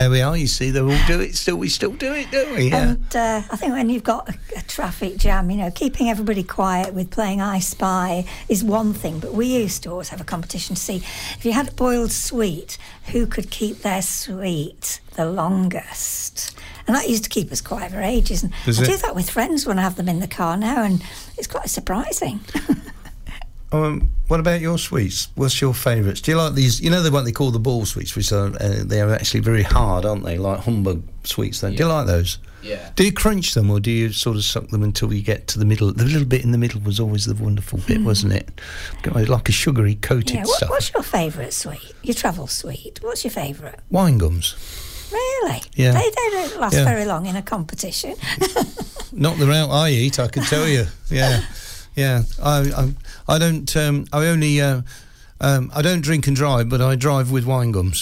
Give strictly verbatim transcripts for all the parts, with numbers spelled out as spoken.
there we are. You see, they all do it. Still, we still do it, don't we? Yeah. And uh, I think when you've got a, a traffic jam, you know, keeping everybody quiet with playing I Spy is one thing. But we used to always have a competition to see if you had a boiled sweet, who could keep their sweet the longest. And that used to keep us quiet for ages. And Does I it? do that with friends when I have them in the car now, and it's quite surprising. Um, what about your sweets? What's your favourites? Do you like these? You know the one they call the ball sweets, which are uh, they are actually very hard, aren't they? Like humbug sweets. Then. Yeah. Do you like those? Yeah. Do you crunch them, or do you sort of suck them until you get to the middle? The little bit in the middle was always the wonderful bit, mm. wasn't it? Like a sugary coated Yeah. What, stuff. what's your favourite sweet? Your travel sweet? What's your favourite? Wine gums. Really? Yeah. They, they don't last Yeah. very long in a competition. Not the route I eat, I can tell you. Yeah, yeah. I I, I don't. Um, I only. Uh, um, I don't drink and drive, but I drive with wine gums.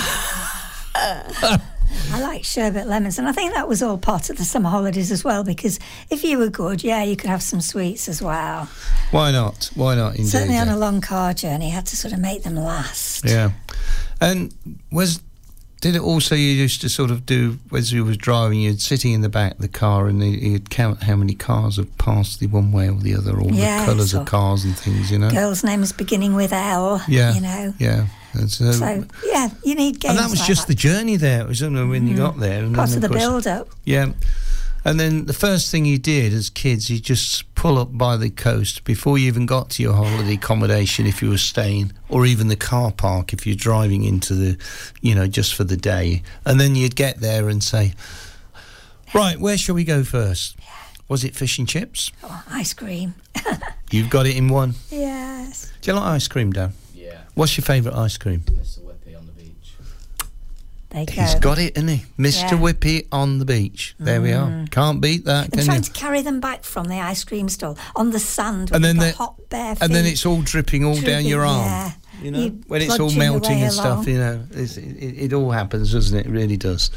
I like sherbet lemons, and I think that was all part of the summer holidays as well, because if you were good, yeah, you could have some sweets as well. Why not? Why not? Indeed. Certainly on yeah. a long car journey, you had to sort of make them last. Yeah. And was did it also you used to sort of do as you was driving, you'd sitting in the back of the car and you'd count how many cars have passed the one way or the other, all Yeah, the colours so of cars and things, you know. Girls' names beginning with L. Yeah. You know. Yeah. And so, So yeah, you need games. and that was like just that. the journey there. It was only when you got there. And part then, of the course, build-up. Yeah. And then the first thing you did as kids, you just pull up by the coast before you even got to your holiday accommodation if you were staying, or even the car park if you're driving into the, you know, just for the day. And then you'd get there and say, right, where shall we go first? Yeah. Was it fish and chips? Oh, ice cream. You've got it in one. Yes. Do you like ice cream, Dan? Yeah. What's your favourite ice cream? Mister Whippy on the beach. There you go. He's got it, hasn't he? Mister Yeah. Whippy on the beach. There we are. Can't beat that, And can trying you? to carry them back from the ice cream stall on the sand with And then the they- hot bare feet. And then it's all dripping all down Dripping, your arm. yeah. You know, You when it's all plodging melting away and stuff, along. you know, it's, it, it all happens, doesn't it? It really does.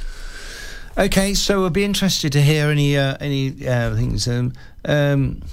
Okay, so I'd be interested to hear any uh, any uh, things. Um, um,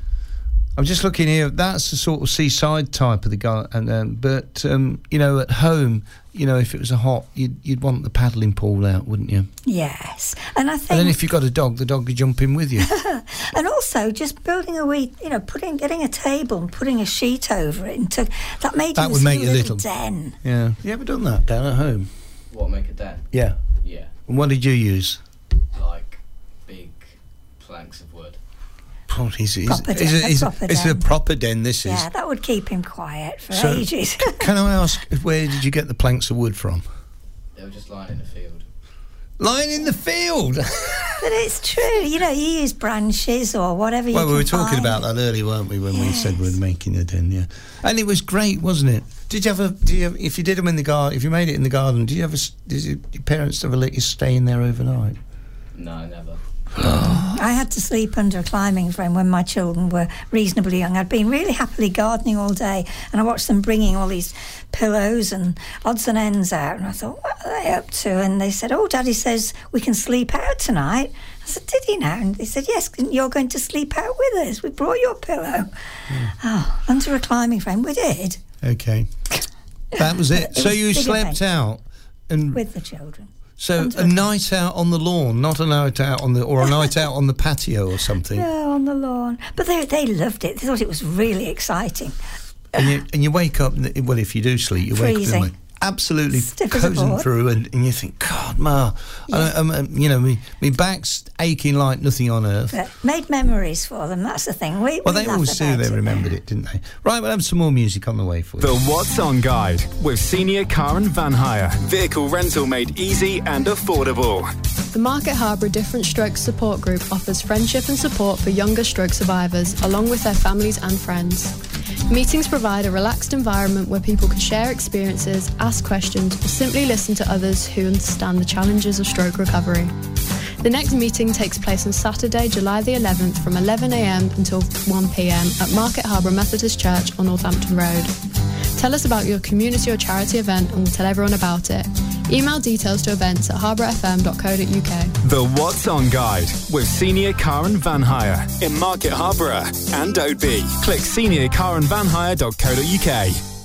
I'm just looking here. That's the sort of seaside type of the guy, and um, but um, you know, at home, you know, if it was a hot, you'd you'd want the paddling pool out, wouldn't you? Yes, and I think, And then if you got a dog, the dog could jump in with you. and also just building a wee, you know, putting getting a table and putting a sheet over it, and to, that made That you would a make you little, little. den. Yeah, you ever done that down at home? What, make a den? Yeah. Yeah. And what did you use? Like big planks of wood. Oh, he's, he's, Proper it's, den, a, a it's, proper it's a den. proper den, this is. Yeah, that would keep him quiet for So, ages. Can I ask, where did you get the planks of wood from? They were just lying in the field. Lying in the field! But it's true, you know, you use branches or whatever you Well, we can were talking find. about that earlier, weren't we, when we Yes. said we were making a den, yeah. And it was great, wasn't it? Did you ever, did you ever, if you did them in the garden, if you made it in the garden, did you ever, did you, your parents ever let you stay in there overnight? No, never. I had to sleep under a climbing frame when my children were reasonably young. I'd been really happily gardening all day, and I watched them bringing all these pillows and odds and ends out, and I thought, what are they up to? And they said, oh, Daddy says we can sleep out tonight. I said, did he now? And they said, yes, you're going to sleep out with us. We brought your pillow. Mm. Oh, under a climbing frame. We did. Okay. That was it. It so was you big slept event. out and With the children. so under a a- night out on the lawn, not a night out on the or a night out on the patio or something. Yeah, on the lawn. But they they loved it. They thought it was really exciting. And you and you wake up. Well, if you do sleep, you wake Freezing. up absolutely Stiff as a coasting board. through, and, and you think, God, Ma, Yeah. I, um, you know, me, me back's aching like nothing on earth. But made memories for them. That's the thing. We, Well, we they laugh always do. about They it remembered now. it, didn't they? Right, we'll have some more music on the way for you. The What's On Guide with Senior Car and Van Hire. Vehicle rental made easy and affordable. The Market Harbour Different Strokes Support Group offers friendship and support for younger stroke survivors, along with their families and friends. Meetings provide a relaxed environment where people can share experiences, ask questions, or simply listen to others who understand the challenges of stroke recovery. The next meeting takes place on Saturday, July the eleventh from eleven a m until one p m at Market Harbour Methodist Church on Northampton Road. Tell us about your community or charity event and we'll tell everyone about it. Email details to events at harbour f m dot co dot u k. The What's On Guide with Senior Car and Van Hire in Market Harborough and Oadby. Click senior car and van hire dot co dot u k.